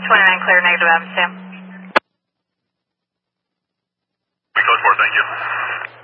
29 clear, negative Amsterdam. Code 4, thank you.